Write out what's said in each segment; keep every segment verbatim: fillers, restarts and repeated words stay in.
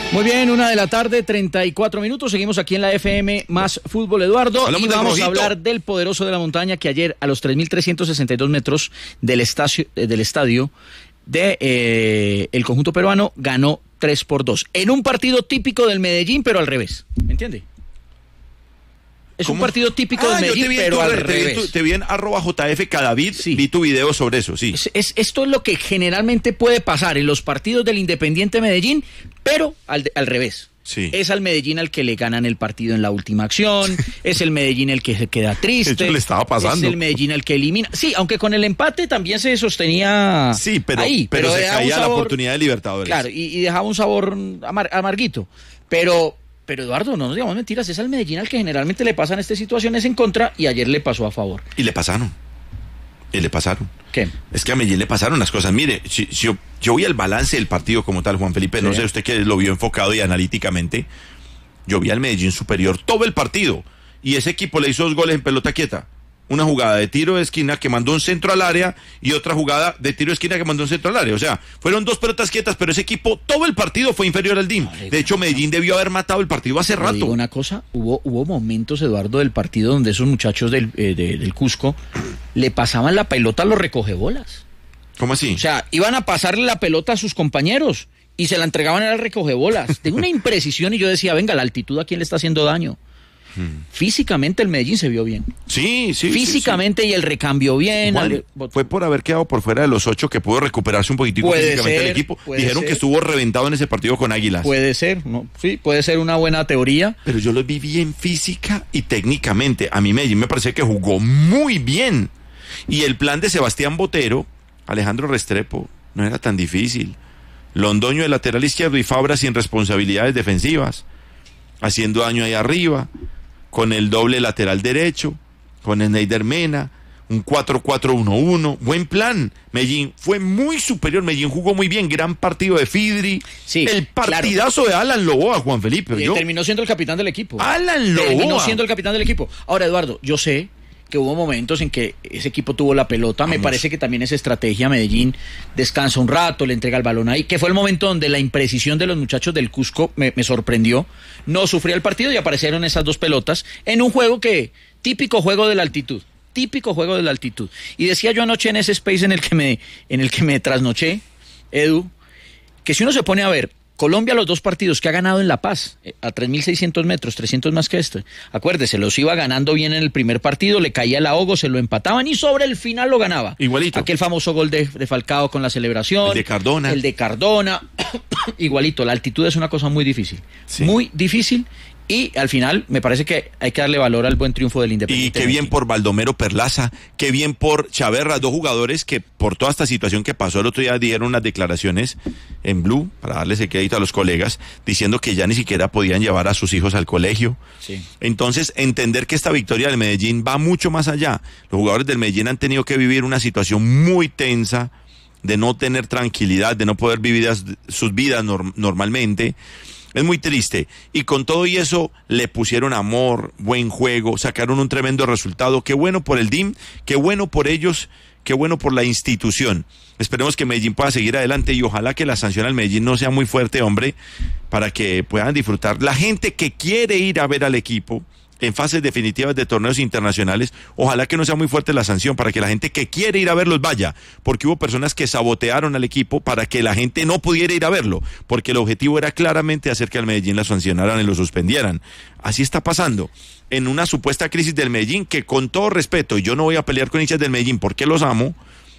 Muy bien, una de la tarde, treinta y cuatro minutos. Seguimos aquí en la F M más Fútbol, Eduardo. Hablamos y vamos a hablar del poderoso de la montaña que ayer a los tres mil trescientos sesenta y dos metros del, estacio, del estadio de eh, el conjunto peruano ganó tres por dos. En un partido típico del Medellín, pero al revés. ¿Me entiende? Es ¿Cómo? Un partido típico ah, del Medellín, pero al te revés. Vi tu, te vi en arroba J F Cadavid, sí. Vi tu video sobre eso, sí. Es, es, esto es lo que generalmente puede pasar en los partidos del Independiente Medellín, pero al, al revés. Sí. Es al Medellín al que le ganan el partido en la última acción, es el Medellín el que se queda triste. Eso le estaba pasando. Es el Medellín el que elimina. Sí, aunque con el empate también se sostenía sí, pero, ahí. Pero, pero se caía sabor, la oportunidad de Libertadores. Claro, y, y dejaba un sabor amar, amarguito. Pero... Pero Eduardo, no nos digamos mentiras, es al Medellín al que generalmente le pasan estas situaciones en contra y ayer le pasó a favor. Y le pasaron. Y le pasaron. ¿Qué? Es que a Medellín le pasaron las cosas. Mire, si, si yo, yo vi el balance del partido como tal, Juan Felipe, sí. No sé usted que lo vio enfocado y analíticamente. Yo vi al Medellín superior todo el partido. Y ese equipo le hizo dos goles en pelota quieta. Una jugada de tiro de esquina que mandó un centro al área y otra jugada de tiro de esquina que mandó un centro al área. O sea, fueron dos pelotas quietas, pero ese equipo, todo el partido fue inferior al D I M. De hecho, Medellín debió haber matado el partido hace rato. Digo una cosa, hubo, hubo momentos, Eduardo, del partido donde esos muchachos del, eh, de, del Cusco le pasaban la pelota a los recogebolas. ¿Cómo así? O sea, iban a pasarle la pelota a sus compañeros y se la entregaban al recogebolas. Tengo una imprecisión y yo decía, venga, la altitud a quién le está haciendo daño. Hmm. Físicamente el Medellín se vio bien. Sí, sí. Físicamente sí, sí. Y el recambio bien. Juan, al... Fue por haber quedado por fuera de los ocho que pudo recuperarse un poquitico puede físicamente ser, el equipo. Dijeron ser. que estuvo reventado en ese partido con Águilas. Puede ser, ¿no? Sí, puede ser una buena teoría. Pero yo lo vi bien física y técnicamente. A mí Medellín me parece que jugó muy bien. Y el plan de Sebastián Botero, Alejandro Restrepo, no era tan difícil. Londoño de lateral izquierdo y Fabra sin responsabilidades defensivas, haciendo daño ahí arriba, con el doble lateral derecho, con Sneider Mena, un cuatro cuatro uno uno, buen plan. Medellín fue muy superior, Medellín jugó muy bien, gran partido de Fidri, sí, el partidazo claro. de Alan Loboa, Juan Felipe. Yo, terminó siendo el capitán del equipo. Alan Loboa. Terminó siendo el capitán del equipo. Ahora, Eduardo, yo sé que hubo momentos en que ese equipo tuvo la pelota, Vamos. me parece que también es estrategia, Medellín descansa un rato, le entrega el balón ahí, que fue el momento donde la imprecisión de los muchachos del Cusco me, me sorprendió, no sufría el partido y aparecieron esas dos pelotas en un juego que, típico juego de la altitud, típico juego de la altitud, y decía yo anoche en ese space en el que me, en el que me trasnoché, Edu, que si uno se pone a ver, Colombia los dos partidos que ha ganado en La Paz, a tres mil seiscientos metros, trescientos más que este. Acuérdese, los iba ganando bien en el primer partido, le caía el ahogo, se lo empataban y sobre el final lo ganaba. Igualito. Aquel famoso gol de, de Falcao con la celebración. El de Cardona. El de Cardona. Igualito, la altitud es una cosa muy difícil. Sí. Muy difícil. Y al final me parece que hay que darle valor al buen triunfo del Independiente. Y qué bien por Baldomero Perlaza, qué bien por Chaverra, dos jugadores que por toda esta situación que pasó el otro día dieron unas declaraciones en Blue, para darles el crédito a los colegas, diciendo que ya ni siquiera podían llevar a sus hijos al colegio. Sí. Entonces, entender que esta victoria del Medellín va mucho más allá. Los jugadores del Medellín han tenido que vivir una situación muy tensa, de no tener tranquilidad, de no poder vivir sus vidas norm- normalmente. Es muy triste, y con todo y eso le pusieron amor, buen juego, sacaron un tremendo resultado. Qué bueno por el D I M, qué bueno por ellos, qué bueno por la institución. Esperemos que Medellín pueda seguir adelante y ojalá que la sanción al Medellín no sea muy fuerte, hombre, para que puedan disfrutar. La gente que quiere ir a ver al equipo en fases definitivas de torneos internacionales, ojalá que no sea muy fuerte la sanción para que la gente que quiere ir a verlos vaya, porque hubo personas que sabotearon al equipo para que la gente no pudiera ir a verlo, porque el objetivo era claramente hacer que al Medellín la sancionaran y lo suspendieran. Así está pasando, en una supuesta crisis del Medellín, que con todo respeto, yo no voy a pelear con hinchas del Medellín porque los amo,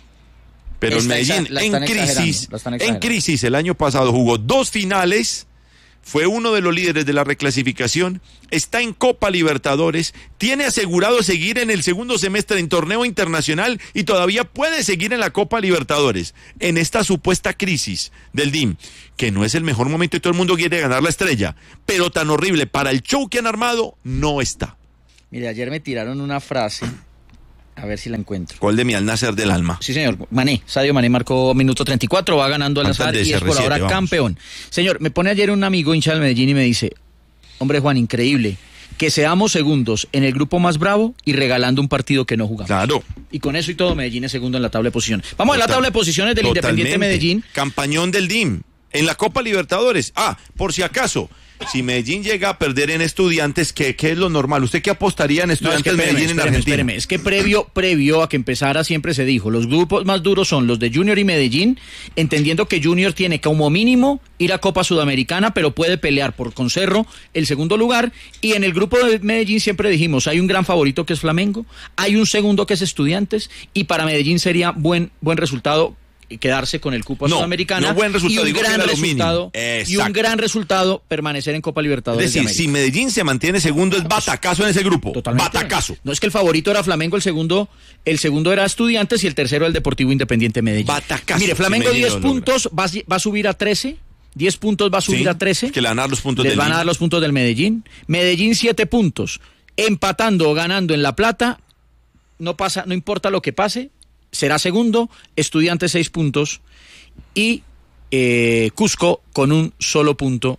pero el Medellín en crisis, en crisis, el año pasado jugó dos finales, fue uno de los líderes de la reclasificación, está en Copa Libertadores, tiene asegurado seguir en el segundo semestre en torneo internacional y todavía puede seguir en la Copa Libertadores. En esta supuesta crisis del D I M, que no es el mejor momento y todo el mundo quiere ganar la estrella, pero tan horrible para el show que han armado, no está. Mire, ayer me tiraron una frase, a ver si la encuentro. Gol de mi Al Nacer del alma. Sí, señor. Mané, Sadio Mané marcó minuto treinta y cuatro, va ganando al azar y es por ahora vamos. campeón. Señor, me pone ayer un amigo hincha del Medellín y me dice, hombre Juan, increíble, que seamos segundos en el grupo más bravo y regalando un partido que no jugamos. Claro. Y con eso y todo, Medellín es segundo en la tabla de posiciones. Vamos Total, a la tabla de posiciones del Independiente Medellín. Campañón del D I M. En la Copa Libertadores. Ah, por si acaso, si Medellín llega a perder en Estudiantes, ¿qué, qué es lo normal? ¿Usted qué apostaría en Estudiantes no, es que Medellín espéreme, en Argentina? Espéreme, es que previo, previo a que empezara siempre se dijo, los grupos más duros son los de Junior y Medellín, entendiendo que Junior tiene como mínimo ir a Copa Sudamericana, pero puede pelear por con Cerro el segundo lugar, y en el grupo de Medellín siempre dijimos, hay un gran favorito que es Flamengo, hay un segundo que es Estudiantes, y para Medellín sería buen, buen resultado quedarse con el cupo a no, Sudamericana no buen resultado, y un digo gran que era lo resultado y un gran resultado permanecer en Copa Libertadores. Es decir, de si Medellín se mantiene segundo es batacazo en ese grupo. Totalmente. Batacazo. No es que el favorito era Flamengo, el segundo, el segundo era Estudiantes y el tercero el Deportivo Independiente Medellín. Batacazo. Mire, Flamengo si diez puntos, va, va a subir a trece. diez puntos va a subir sí, a trece. Que le van a dar los puntos Les del van a dar los puntos del Medellín. Medellín siete puntos. Empatando o ganando en La Plata, no pasa, no importa lo que pase, será segundo. Estudiantes seis puntos. Y eh, Cusco con un solo punto.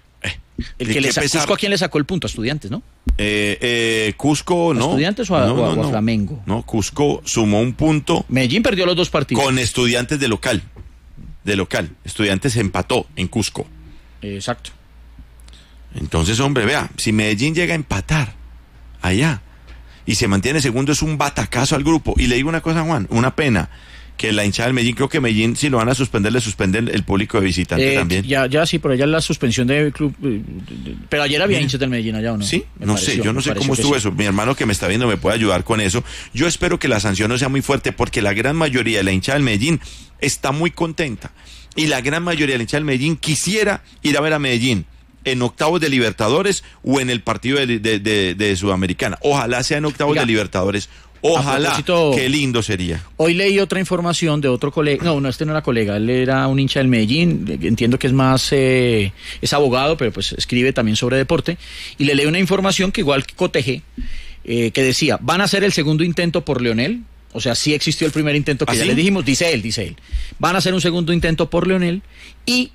El que le sa- Cusco, ¿a quién le sacó el punto? A Estudiantes, ¿no? Eh, eh, Cusco, ¿no? ¿A Estudiantes o a, no, o a, no, o a Flamengo? No, Cusco sumó un punto. Medellín perdió los dos partidos. Con Estudiantes de local. De local. Estudiantes empató en Cusco. Exacto. Entonces, hombre, vea, si Medellín llega a empatar allá y se mantiene segundo, es un batacazo al grupo. Y le digo una cosa, Juan, una pena que la hinchada del Medellín, creo que Medellín, si lo van a suspender, le suspenden el público de visitante eh, también. Ya, ya sí, pero allá la suspensión del club. Eh, pero ayer había hinchas del Medellín allá, ¿o no? Sí, Me no pareció, sé, yo no sé cómo estuvo sí. eso. Mi hermano que me está viendo me puede ayudar con eso. Yo espero que la sanción no sea muy fuerte porque la gran mayoría de la hinchada del Medellín está muy contenta. Y la gran mayoría de la hinchada del Medellín quisiera ir a ver a Medellín en octavos de Libertadores o en el partido de, de, de, de Sudamericana. Ojalá sea en octavos Oiga, de Libertadores. Ojalá, qué lindo sería. Hoy leí otra información de otro colega, no, no, este no era colega, él era un hincha del Medellín, entiendo que es más, eh, es abogado, pero pues escribe también sobre deporte, y le leí una información que igual cotejé, eh, que decía, van a hacer el segundo intento por Leonel, o sea, sí existió el primer intento que ¿Ah, ya sí? les dijimos, dice él, dice él, van a hacer un segundo intento por Leonel, y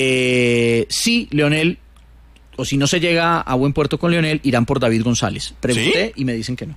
eh, sí, Leonel, o si no se llega a buen puerto con Leonel, irán por David González. Pregunté ¿Sí? y me dicen que no.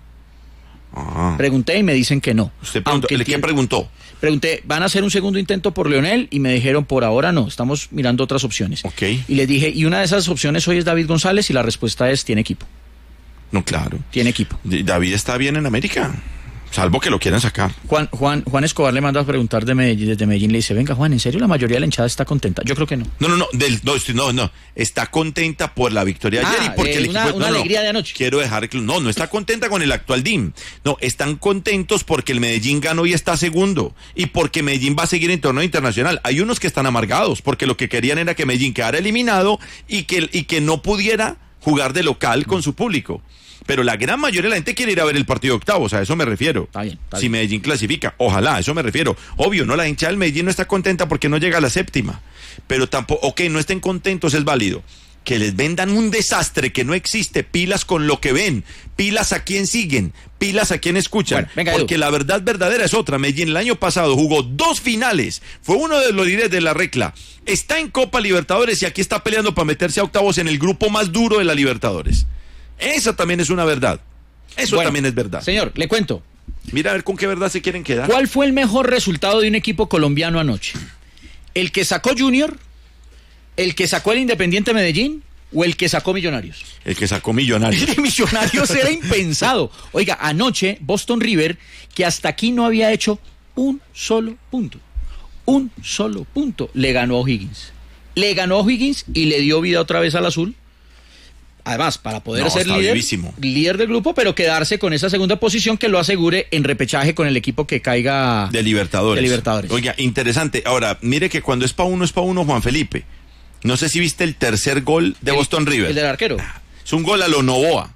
Ah. Pregunté y me dicen que no. ¿Usted preguntó, ¿quién tiempo, preguntó? Pregunté, ¿van a hacer un segundo intento por Leonel? Y me dijeron, por ahora no, estamos mirando otras opciones. Okay. Y les dije, y una de esas opciones hoy es David González, y la respuesta es, tiene equipo. No, claro. Tiene equipo. David está bien en América. Salvo que lo quieran sacar. Juan Juan Juan Escobar le manda a preguntar de Medellín, desde Medellín, le dice, venga Juan, ¿en serio la mayoría de la hinchada está contenta? Yo creo que no. No, no, no, del, no, no, no, está contenta por la victoria de ah, ayer y porque eh, el una, equipo... Una no, alegría no, de anoche. Quiero dejar que... No, no está contenta con el actual D I M. No, están contentos porque el Medellín ganó y está segundo. Y porque Medellín va a seguir en torneo internacional. Hay unos que están amargados porque lo que querían era que Medellín quedara eliminado y que, y que no pudiera jugar de local con su público. Pero la gran mayoría de la gente quiere ir a ver el partido de octavos, a eso me refiero. Está bien, está si bien. Medellín clasifica, ojalá, a eso me refiero. Obvio, no, la hinchada del Medellín no está contenta porque no llega a la séptima. Pero tampoco, ok, no estén contentos, es válido. Que les vendan un desastre que no existe, pilas con lo que ven, pilas a quien siguen, pilas a quien escuchan. Bueno, venga, porque Edu. La verdad verdadera es otra. Medellín el año pasado jugó dos finales, fue uno de los líderes de la regla. Está en Copa Libertadores y aquí está peleando para meterse a octavos en el grupo más duro de la Libertadores. Esa también es una verdad. Eso bueno, también es verdad. Señor, le cuento. Mira a ver con qué verdad se quieren quedar. ¿Cuál fue el mejor resultado de un equipo colombiano anoche? ¿El que sacó Junior? ¿El que sacó el Independiente Medellín? ¿O el que sacó Millonarios? El que sacó Millonarios. El de Millonarios era impensado. Oiga, anoche Boston River, que hasta aquí no había hecho un solo punto. Un solo punto. Le ganó a O'Higgins. Le ganó a O'Higgins y le dio vida otra vez al azul. Además, para poder no, ser líder, líder del grupo, pero quedarse con esa segunda posición que lo asegure en repechaje con el equipo que caiga de Libertadores. De Libertadores. Oiga, interesante. Ahora, mire que cuando es pa' uno, es pa' uno, Juan Felipe. No sé si viste el tercer gol de el, Boston River. El del arquero. Es un gol a lo Novoa.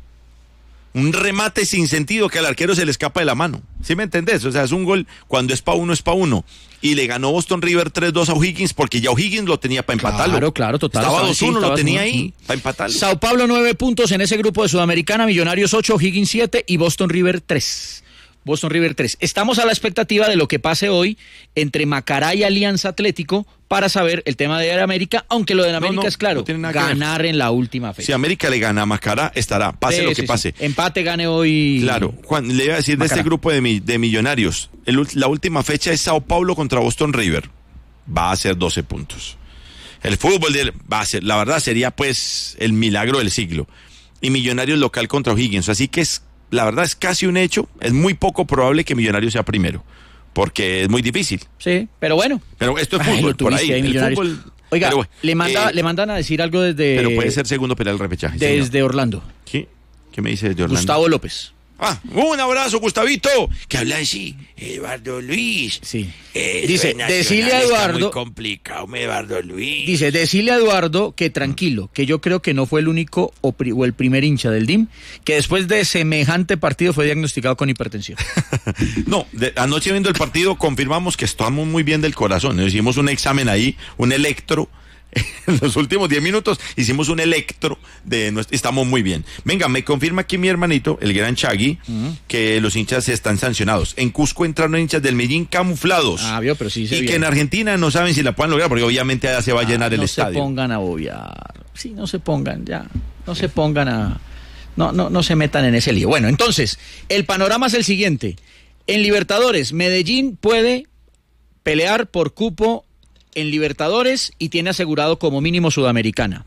Un remate sin sentido que al arquero se le escapa de la mano. ¿Sí me entendés? O sea, es un gol cuando es pa' uno, es pa' uno. Y le ganó Boston River tres dos a O'Higgins porque ya O'Higgins lo tenía para empatarlo. Claro, claro, total. Estaba dos uno, sí, lo tenía uno, ahí sí. para empatarlo. Sao Paulo nueve puntos en ese grupo de Sudamericana, Millonarios ocho, O'Higgins siete y Boston River tres. Boston River tres. Estamos a la expectativa de lo que pase hoy entre Macará y Alianza Atlético para saber el tema de América, aunque lo de América no, no, es claro, no ganar en la última fecha. Si América le gana a Macará, estará, pase sí, lo que sí, pase. Sí. Empate, gane hoy. Claro, Juan, le iba a decir Macará. De este grupo de, de millonarios, el, la última fecha es Sao Paulo contra Boston River. Va a ser doce puntos. El fútbol de base, la verdad sería pues el milagro del siglo. Y Millonarios local contra O'Higgins. Así que es, la verdad es casi un hecho. Es muy poco probable que Millonarios sea primero. Porque es muy difícil. Sí, pero bueno. Pero esto es fútbol, Ay, por ahí. ahí El fútbol, Oiga, pero, le, manda, eh, le mandan a decir algo desde... Pero puede ser segundo para el repechaje. Desde señor. Orlando. ¿Qué? ¿Qué me dice desde Orlando? Gustavo López. Ah, un abrazo, Gustavito. Que habla así, Eduardo Luis. Sí. Eh, Dice, decile a Está Eduardo... muy complicado, Eduardo Luis. Dice, decile a Eduardo que tranquilo, que yo creo que no fue el único o, pri- o el primer hincha del D I M que después de semejante partido fue diagnosticado con hipertensión. No, de, anoche viendo el partido confirmamos que estamos muy bien del corazón. Hicimos un examen ahí, un electro. En los últimos diez minutos hicimos un electro de nuestro, estamos muy bien. Venga, me confirma aquí mi hermanito, el gran Chagui, uh-huh. que los hinchas están sancionados. En Cusco entraron hinchas del Medellín camuflados. Ah, vio, pero sí se Y vio. que en Argentina no saben si la pueden lograr, porque obviamente allá se va a llenar ah, el no estadio. No se pongan a bobear. Sí, no se pongan, ya. No sí. se pongan a... No, no, no se metan en ese lío. Bueno, entonces, el panorama es el siguiente. En Libertadores, Medellín puede pelear por cupo en Libertadores y tiene asegurado como mínimo Sudamericana.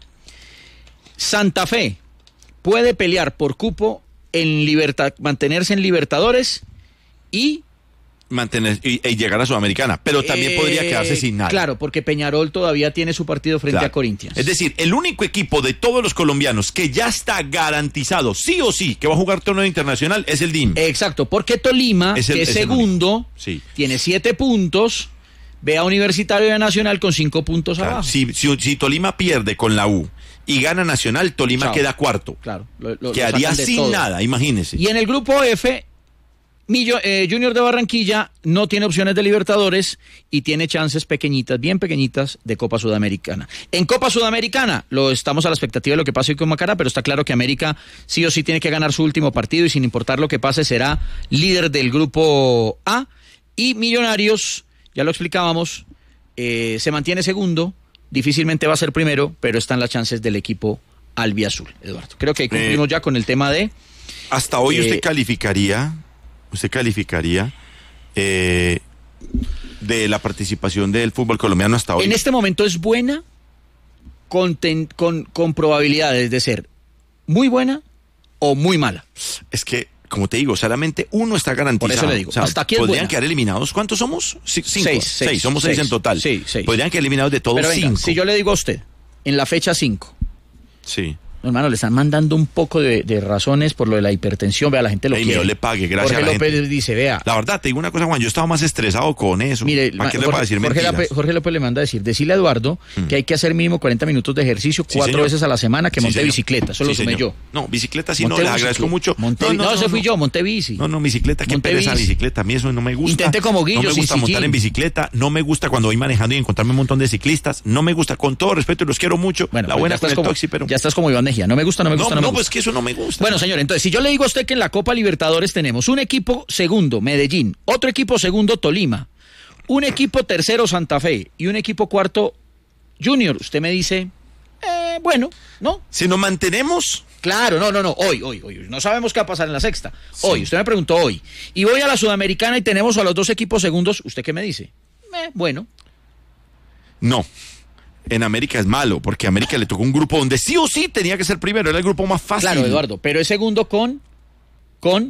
Santa Fe puede pelear por cupo en libertad, mantenerse en Libertadores y mantener y, y llegar a Sudamericana, pero también eh, podría quedarse sin nada. Claro, porque Peñarol todavía tiene su partido frente claro. a Corinthians. Es decir, el único equipo de todos los colombianos que ya está garantizado, sí o sí, que va a jugar torneo internacional es el D I M. Exacto, porque Tolima, es el, que es, es segundo, sí. tiene siete puntos. Ve a Universitario de Nacional con cinco puntos claro, abajo. Si, si, si Tolima pierde con la U y gana Nacional, Tolima Chao. queda cuarto. Claro. Lo, lo, Quedaría lo sin todo. nada, imagínese. Y en el grupo F, Millo, eh, Junior de Barranquilla no tiene opciones de Libertadores y tiene chances pequeñitas, bien pequeñitas, de Copa Sudamericana. En Copa Sudamericana, lo estamos a la expectativa de lo que pase hoy con Macará, pero está claro que América sí o sí tiene que ganar su último partido y sin importar lo que pase será líder del grupo A. Y Millonarios, ya lo explicábamos, eh, se mantiene segundo, difícilmente va a ser primero, pero están las chances del equipo albiazul, Eduardo. Creo que ahí cumplimos eh, ya con el tema de... Hasta hoy eh, usted calificaría, usted calificaría eh, de la participación del fútbol colombiano hasta hoy. En este momento es buena, con, ten, con, con probabilidades de ser muy buena o muy mala. Es que... Como te digo, solamente uno está garantizado. Por eso le digo, o sea, hasta aquí es podrían buena. quedar eliminados. ¿Cuántos somos? C- cinco. Seis, seis. seis. Somos seis, seis en total. Sí, seis. Podrían quedar eliminados de todos. Pero venga, cinco. si yo le digo a usted, en la fecha cinco. Sí. Hermano, le están mandando un poco de, de razones por lo de la hipertensión. Vea, la gente lo Ey, quiere. Yo le pague, gracias Jorge a la López gente. dice, vea. La verdad, te digo una cosa, Juan, yo estaba más estresado con eso. Mire, ¿para qué Jorge, le va a decir Jorge, mentiras? Jorge López le manda a decir, decirle a Eduardo hmm. que hay que hacer mínimo cuarenta minutos de ejercicio sí, cuatro señor. veces a la semana, que sí, monte señor. bicicleta. Eso sí, lo sumé señor. yo. No, bicicleta sí monte no, les agradezco mucho. Monte, no, no, no, no, ese no, fui no. yo, monté bici. No, no, bicicleta, qué pereza bici. bicicleta. A mí eso no me gusta. Intente como Guillo, No me gusta sí, montar sí. en bicicleta. No me gusta cuando voy manejando y encontrarme un montón de ciclistas. No me gusta, con todo respeto, y los quiero mucho. Bueno, la pues buena con el como, taxi, pero... Ya estás como Iván Mejía. No me gusta, no me gusta, no, no, no no me gusta. pues que eso no me gusta. Bueno, señor, entonces, si yo le digo a usted que en la Copa Libertadores tenemos un equipo segundo, Medellín, otro equipo segundo, Tolima, un equipo tercero, Santa Fe, y un equipo cuarto, Junior, usted me dice, eh, bueno, ¿no? Si nos mantenemos... Claro, no, no, no, hoy, hoy, hoy, no sabemos qué va a pasar en la sexta. Hoy, sí. Usted me preguntó hoy. Y voy a la Sudamericana y tenemos a los dos equipos segundos, ¿usted qué me dice? Eh, bueno. No. En América es malo, porque a América le tocó un grupo donde sí o sí tenía que ser primero, era el grupo más fácil. Claro, Eduardo, pero es segundo con, con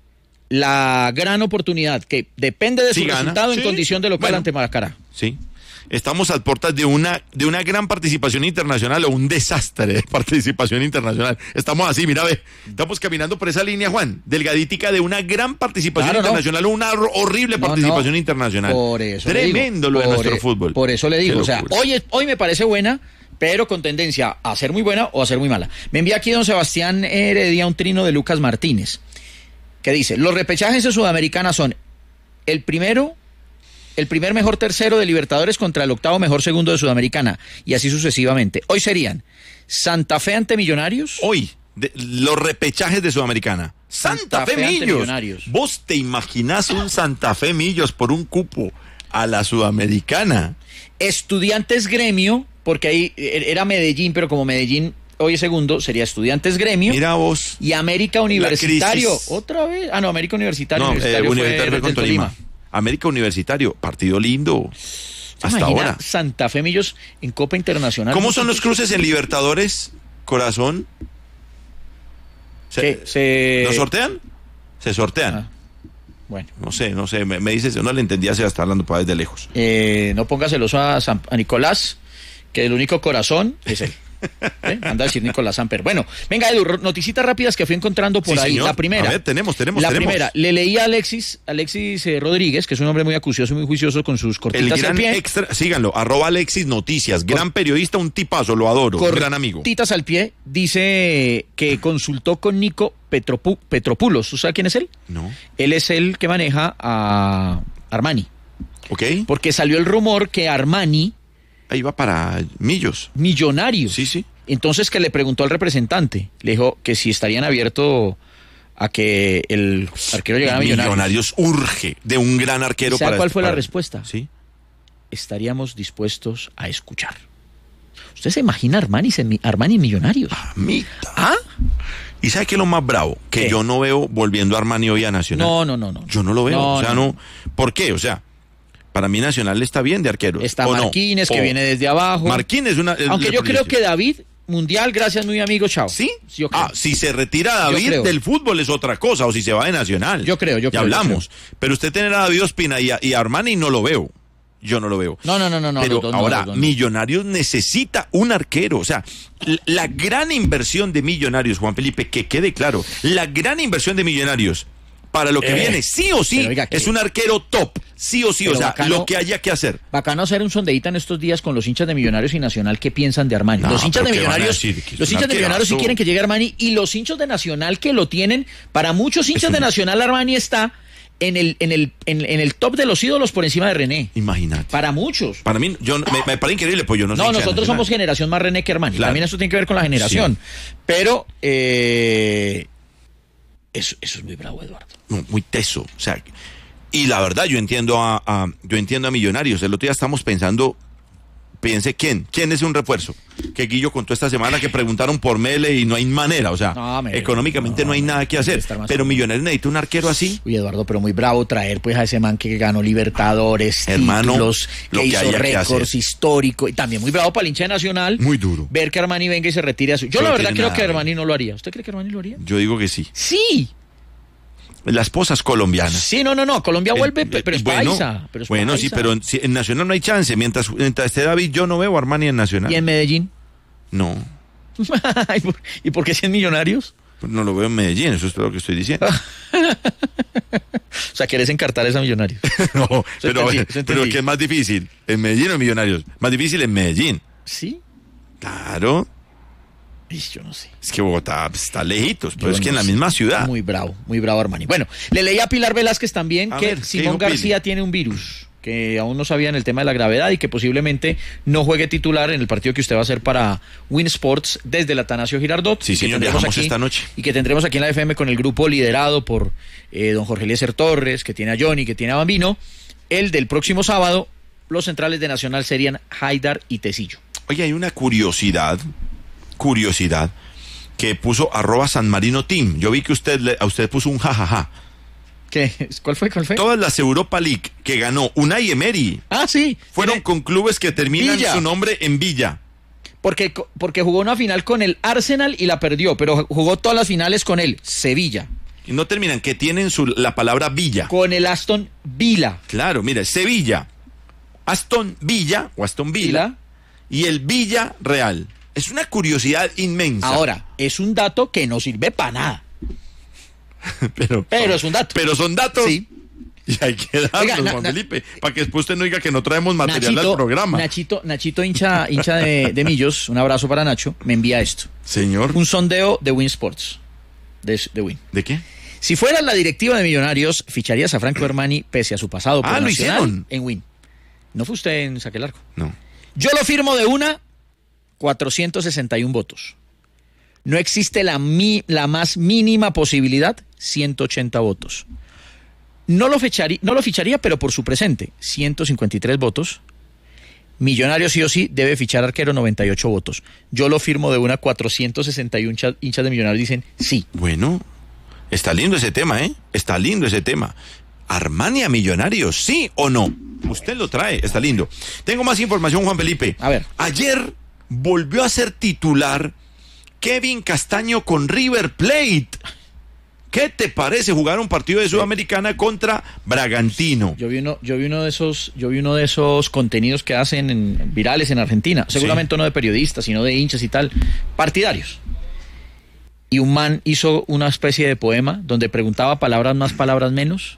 la gran oportunidad, que depende de sí su gana, resultado sí. en condición de local bueno, ante Macará. Sí. Estamos a puertas de una, de una gran participación internacional o un desastre de participación internacional. Estamos así, mira, ve, estamos caminando por esa línea, Juan, delgadítica de una gran participación claro, internacional no. o una horrible no, participación no. internacional. Por eso Tremendo digo, lo de nuestro e, fútbol. Por eso le digo, o sea, hoy, es, hoy me parece buena, pero con tendencia a ser muy buena o a ser muy mala. Me envía aquí don Sebastián Heredia un trino de Lucas Martínez, que dice, los repechajes de Sudamericana son el primero... el primer mejor tercero de Libertadores contra el octavo mejor segundo de Sudamericana, y así sucesivamente. Hoy serían Santa Fe ante Millonarios. Hoy, de, los repechajes de Sudamericana. Santa, Santa Fe, Fe Millos. Millonarios. ¿Vos te imaginás un Santa Fe Millos por un cupo a la Sudamericana? Estudiantes Gremio, porque ahí era Medellín, pero como Medellín hoy es segundo, sería Estudiantes Gremio. Mira vos. Y América Universitario. ¿Otra vez? Ah, no, América Universitario. No, Universitario eh, Universitario fue con Tolima. América Universitario, partido lindo. ¿Se hasta imagina ahora. Santa Fe Millos en Copa Internacional? ¿Cómo son los cruces en Libertadores, corazón? ¿Qué? ¿Se... ¿Los sortean? Se sortean. Ah, bueno. No sé, no sé, me, me dices, no le entendía, se está hablando para desde lejos. Eh, no ponga celoso a, San, a Nicolás, que el único corazón es él. ¿Eh? Anda a decir Nicolás Samper. Bueno, venga, Edu, noticitas rápidas que fui encontrando por Sí, ahí. señor. La primera. A ver, tenemos, tenemos, La tenemos. primera, le leí a Alexis, Alexis eh, Rodríguez, que es un hombre muy acucioso y muy juicioso con sus El cortitas gran al pie. extra, síganlo, arroba Alexis Noticias, gran periodista, un tipazo, lo adoro, un gran amigo. Cortitas al pie, dice que consultó con Nico Petropu- Petropoulos. ¿Tú sabes quién es él? No, Él es el que maneja a Armani. ok, Porque salió el rumor que Armani, ahí va para Millos. millonario. Sí, sí. Entonces que le preguntó al representante, le dijo que si estarían abiertos a que el arquero llegara a Millonarios. Millonarios urge de un gran arquero. ¿Sabe para cuál fue la para- respuesta? Sí. Estaríamos dispuestos a escuchar. ¿Usted se imagina Armani, en- Armani en Millonarios? Mamita. ¿Ah? ¿Y sabe qué es lo más bravo? Que ¿Qué? yo no veo volviendo a Armani hoy a Nacional. No, no, no, no. Yo no lo veo. No, o sea, no. no. ¿Por qué? O sea, para mí Nacional está bien de arquero. Está ¿o no? Marquínez, que O- viene desde abajo. Marquínez es una. es Aunque la yo creo proyección. que David, Mundial, gracias, muy amigo, chao. ¿Sí? Yo creo. Ah, si se retira David creo. del fútbol es otra cosa, o si se va de Nacional. Yo creo, yo Ya creo, yo hablamos. Pero usted tener a David Ospina y a, y a Armani no lo veo. Yo no lo veo. No, no, no, no. no Pero los dos no, ahora, los dos no. Millonarios necesita un arquero. O sea, l- la gran inversión de Millonarios, Juan Felipe, que quede claro, la gran inversión de Millonarios para lo que Eh, viene, sí o sí, pero oiga, ¿qué? es un arquero top. Sí o sí, Pero o sea, bacano- lo que haya que hacer. Bacano hacer un sondeíta en estos días con los hinchas de Millonarios y Nacional que piensan de Armani. No, los hinchas de pero ¿qué van a Millonarios, decir? Que es los un hinchas de Millonarios sí arquerazo. quieren que llegue Armani y los hinchas de Nacional que lo tienen, para muchos hinchas un- de Nacional Armani está en el en el en, en el top de los ídolos por encima de René. Imagínate. Para muchos. Para mí, yo, me, me parece increíble, pues yo no No, soy hincha de nosotros Nacional. somos generación más René que Armani. Claro. También eso tiene que ver con la generación. Pero eh, eso, eso es muy bravo, Eduardo. No, muy teso. O sea, y la verdad, yo entiendo a, a- yo entiendo a Millonarios. El otro día estamos pensando, piense quién, quién es un refuerzo. Que Guillo contó esta semana que preguntaron por Mele y no hay manera. O sea, No, Mele, económicamente no, no, hay nada que hacer. estar más Pero o menos. Millonarios necesita un arquero así. Uy, Eduardo, pero muy bravo traer pues a ese man que ganó Libertadores, Hermano, títulos, lo que que hizo haya que récords hacer. históricos, y también muy bravo para el hincha de Nacional. Muy duro. Ver que Armani venga y se retire a su... Yo No la verdad tiene creo nada, que güey. Armani no lo haría. ¿Usted cree que Armani lo haría? Yo digo que sí. Sí. La esposa es colombiana. Sí, no, no, no. Colombia vuelve, Eh, pe- pero es bueno, paisa. Pero es bueno, sí, paisa. pero en, si- en Nacional no hay chance. Mientras, mientras esté David, yo no veo a Armani en Nacional. ¿Y en Medellín? No, ¿Y por- ¿Y por qué cien millonarios? no lo veo en Medellín, eso es lo que estoy diciendo. O sea, querés encartar a esa millonarios. No, Eso pero, entendí, eso pero entendí. ¿qué es más difícil? ¿En Medellín o en Millonarios? Más difícil en Medellín. ¿Sí? Claro. Ey, yo no sé. Es que Bogotá pues, está lejitos, pero Yo es que no en la sé. misma ciudad. Muy bravo, muy bravo Armani. Bueno, le leí a Pilar Velázquez también A que ver, ¿qué Simón dijo Pili? García tiene un virus, que aún no sabían el tema de la gravedad y que posiblemente no juegue titular en el partido que usted va a hacer para Win Sports desde el Atanasio Girardot. Sí, y que señor, tendremos viajamos esta noche. Y que tendremos aquí en la F M con el grupo liderado por eh, don Jorge Eliezer Torres, que tiene a Johnny, que tiene a Bambino. El del próximo sábado, los centrales de Nacional serían Haidar y Tecillo. Oye, hay una curiosidad, curiosidad, que puso arroba San Marino Team. Yo vi que usted le- a usted puso un jajaja. ¿Qué? ¿Cuál fue? ¿Cuál fue? Todas las Europa League que ganó Unai Emery Ah, sí. fueron Tiene- con clubes que terminan Villa. su nombre en Villa. Porque, porque jugó una final con el Arsenal y la perdió, pero jugó todas las finales con el Sevilla, Y no terminan, que tienen su, la palabra Villa. con el Aston Villa. Claro, mira, Sevilla, Aston Villa o Aston Villa, Villa. y el Villa Real. Es una curiosidad inmensa. Ahora, es un dato que no sirve para nada, pero, pero es un dato. pero son datos. Sí. Y hay que darlos, Oiga, na- Juan na- Felipe, para que después usted no diga que no traemos material al programa. Nachito, Nachito hincha, hincha de, de Millos, un abrazo para Nacho, me envía esto. Señor, Un sondeo de Win Sports, de, de Win. ¿de qué? Si fueras la directiva de Millonarios, ¿ficharías a Franco Armani pese a su pasado por Ah, lo Nacional hicieron. en Win? ¿No fue usted en Saquelarco? No. Yo lo firmo de una, cuatrocientos sesenta y uno votos. No existe la, mi, la más mínima posibilidad, ciento ochenta votos. No lo, ficharía, no lo ficharía, pero por su presente, ciento cincuenta y tres votos. Millonarios sí o sí debe fichar arquero, noventa y ocho votos. Yo lo firmo de una, cuatrocientos sesenta y uno hinchas, hinchas de Millonarios dicen sí. Bueno, está lindo ese tema, ¿eh? Está lindo ese tema. Armani a Millonarios, ¿sí o no? Usted lo trae, está lindo. Tengo más información, Juan Felipe. A ver. Ayer volvió a ser titular Kevin Castaño con River Plate. ¿Qué te parece jugar un partido de Sudamericana contra Bragantino? Yo vi uno, yo vi uno de esos, yo vi uno de esos contenidos que hacen en, virales en Argentina, seguramente sí. No de periodistas, sino de hinchas y tal, partidarios. Y un man hizo una especie de poema donde preguntaba palabras más, palabras menos,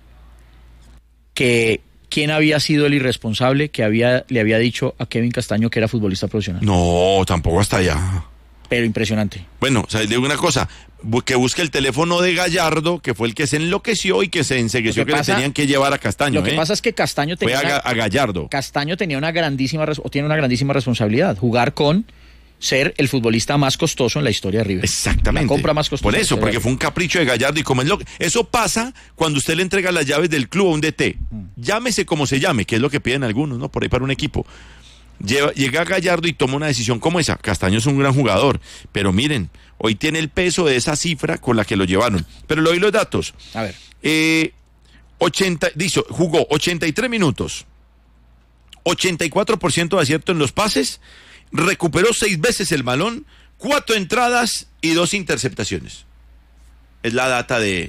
que quién había sido el irresponsable que había, le había dicho a Kevin Castaño que era futbolista profesional. No, tampoco hasta allá. Pero impresionante. Bueno, o sea, le digo una cosa, que busque el teléfono de Gallardo, que fue el que se enloqueció y que se ensegueció que, que pasa, le tenían que llevar a Castaño. Lo que ¿eh? pasa es que Castaño tenía fue a, a Gallardo. Castaño tenía una grandísima o tiene una grandísima responsabilidad, jugar con ser el futbolista más costoso en la historia de River. Exactamente. La compra más costosa. Por eso, porque fue un capricho de Gallardo y como es lo que... Eso pasa cuando usted le entrega las llaves del club a un D T. Mm. Llámese como se llame, que es lo que piden algunos, ¿no? Por ahí para un equipo. Lleva, llega Gallardo y toma una decisión como esa. Castaño es un gran jugador, pero miren, hoy tiene el peso de esa cifra con la que lo llevaron. Pero le doy los datos. A ver. Eh, ochenta, dice, jugó ochenta y tres minutos, ochenta y cuatro por ciento de acierto en los pases, recuperó seis veces el balón, cuatro entradas y dos interceptaciones. Es la data de,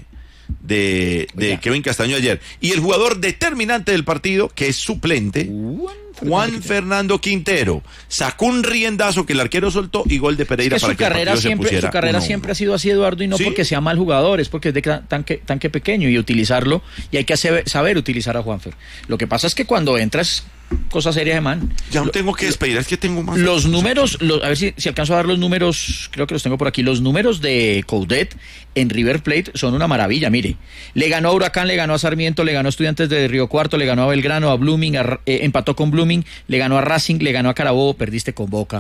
de, de Kevin Castaño ayer. Y el jugador determinante del partido, que es suplente, Juan Fernando Quintero, sacó un riendazo que el arquero soltó y gol de Pereira es que para su que carrera el partido siempre, se pusiera su carrera uno, siempre uno. ha sido así, Eduardo, y no ¿Sí? porque sea mal jugador, es porque es de tanque, tanque pequeño y utilizarlo, y hay que hacer, saber utilizar a Juanfer. Lo que pasa es que cuando entras, cosa seria de man. Ya no lo, tengo que despedir, es que tengo más. Los números, los, a ver si, si alcanzo a dar los números, creo que los tengo por aquí, los números de Coudet en River Plate son una maravilla, mire. Le ganó a Huracán, le ganó a Sarmiento, le ganó a Estudiantes de Río Cuarto, le ganó a Belgrano, a Blooming, a, eh, empató con Blooming, le ganó a Racing, le ganó a Carabobo, perdiste con Boca.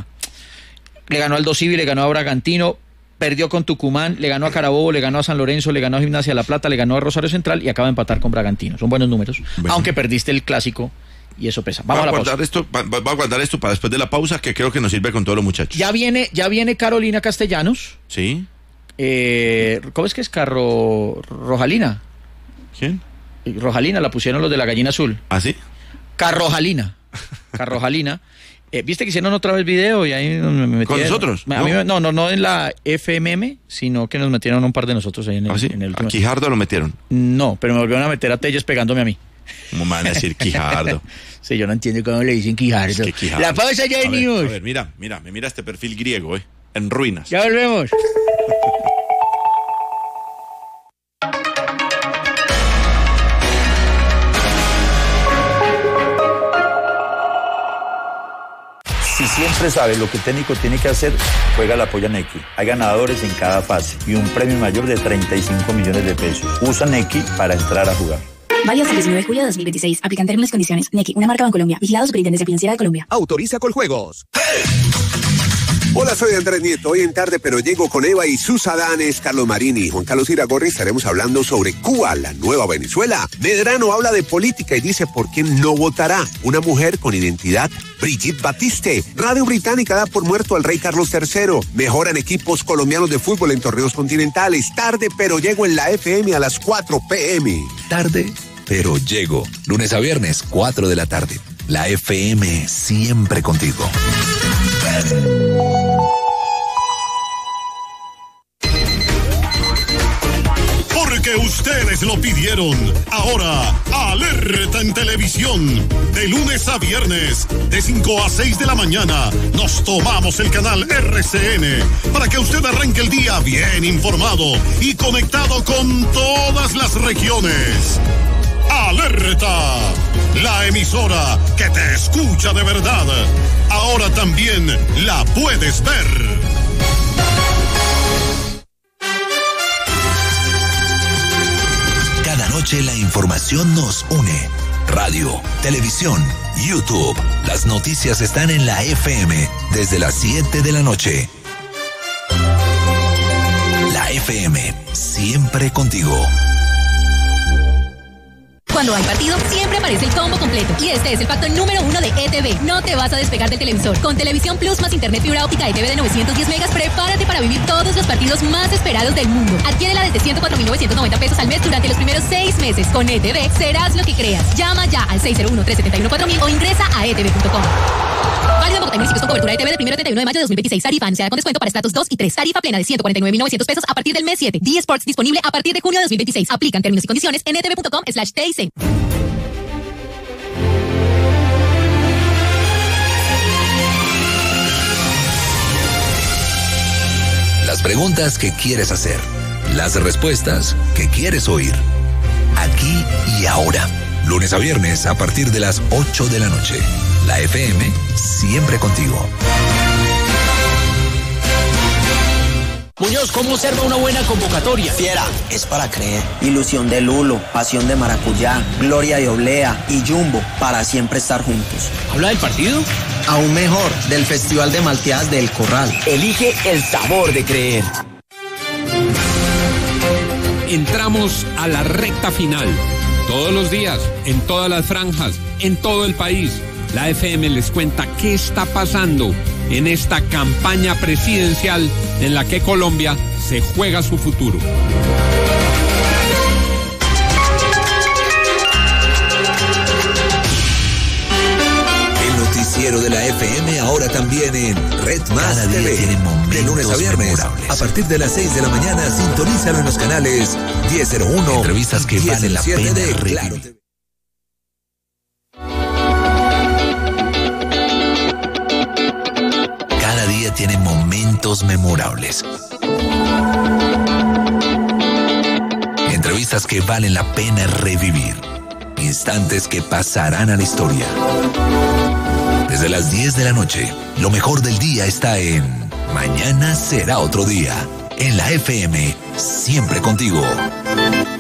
Le ganó al Dosivi, le ganó a Bragantino, perdió con Tucumán, le ganó a Carabobo, le ganó a San Lorenzo, le ganó a Gimnasia de La Plata, le ganó a Rosario Central y acaba de empatar con Bragantino. Son buenos números, bueno. Aunque perdiste el clásico y eso pesa. Vamos va a, a la guardar pausa. Esto, va, va a guardar esto para después de la pausa, que creo que nos sirve con todos los muchachos. Ya viene, ya viene Carolina Castellanos. Sí. Eh, ¿Cómo es que es Carro Rojalina? ¿Quién? Rojalina, la pusieron los de la gallina azul. ¿Ah, sí? Carrojalina. Carrojalina. Eh, ¿Viste que hicieron otra vez video y ahí me metieron? ¿Con nosotros? A mí, no, no, no en la F M M, sino que nos metieron un par de nosotros ahí en el, ¿Ah, sí? en el último. ¿A Quijardo lo metieron? No, pero me volvieron a meter a Telles pegándome a mí. ¿Cómo me van a decir Quijardo? Sí, yo no entiendo cómo le dicen Quijardo. Es que Quijardo. La pausa ya venimos. A ver, a ver, mira, mira, me mira este perfil griego, eh, en ruinas. Ya volvemos. Si siempre sabe lo que el técnico tiene que hacer, juega la polla Nequi. Hay ganadores en cada fase y un premio mayor de treinta y cinco millones de pesos. Usa Nequi para entrar a jugar. Válido hasta el diecinueve de julio de dos mil veintiséis. Aplican términos y condiciones. Nequi, una marca Bancolombia. Vigilado Superintendencia Financiera de Colombia. Autoriza Coljuegos. Hola, soy Andrés Nieto. Hoy en Tarde Pero Llego con Eva y sus adanes, Carlos Marín y Juan Carlos Iragorri estaremos hablando sobre Cuba, la nueva Venezuela. Medrano habla de política y dice por qué no votará una mujer con identidad, Brigitte Batiste. Radio Británica da por muerto al rey Carlos tercero. Mejoran equipos colombianos de fútbol en torneos continentales. Tarde Pero Llego en la F M a las cuatro p m Tarde Pero Llego. Lunes a viernes, cuatro de la tarde. La F M siempre contigo. Porque ustedes lo pidieron. Ahora, alerta en televisión. De lunes a viernes, de cinco a seis de la mañana, nos tomamos el canal R C N para que usted arranque el día bien informado y conectado con todas las regiones. ¡Alerta! La emisora que te escucha de verdad. Ahora también la puedes ver. Cada noche la información nos une. Radio, televisión, YouTube. Las noticias están en la F M desde las siete de la noche. La F M, siempre contigo. Cuando hay partido, siempre aparece el combo completo. Y este es el pacto número uno de E T V. No te vas a despegar del televisor. Con Televisión Plus más Internet fibra óptica E T V de novecientos diez megas, prepárate para vivir todos los partidos más esperados del mundo. Adquiérela desde ciento cuatro mil novecientos noventa pesos al mes durante los primeros seis meses. Con E T V, serás lo que creas. Llama ya al seis cero uno, tres siete uno, cuatro mil o ingresa a e t v punto com. Válido en Bogotá y municipios con cobertura E T V del primero al treinta y uno de mayo de dos mil veintiséis. Tarifa anunciada con descuento para estratos dos y tres. Tarifa plena de ciento cuarenta y nueve mil novecientos pesos a partir del mes siete. D Sports disponible a partir de junio de dos mil veintiséis. Aplican términos y condiciones en e t v punto com slash t i c. Las preguntas que quieres hacer, las respuestas que quieres oír. Aquí y ahora. Lunes a viernes a partir de las ocho de la noche. La F M siempre contigo. Muñoz, ¿cómo observa una buena convocatoria? Fiera, es para creer. Ilusión de Lulo, pasión de maracuyá, gloria de oblea y Jumbo, para siempre estar juntos. ¿Habla del partido? Aún mejor, del Festival de Malteadas del Corral. Elige el sabor de creer. Entramos a la recta final. Todos los días, en todas las franjas, en todo el país, la F M les cuenta qué está pasando en esta campaña presidencial en la que Colombia se juega su futuro. El noticiero de la F M ahora también en Red Más T V. De lunes a viernes, memorables. A partir de las seis de la mañana, sintonízalo en los canales diez cero uno. Entrevistas que valen la pena de Claro. Cada día tiene momentos memorables. Entrevistas que valen la pena revivir. Instantes que pasarán a la historia. Desde las diez de la noche, lo mejor del día está en Mañana será otro día. En la F M, siempre contigo.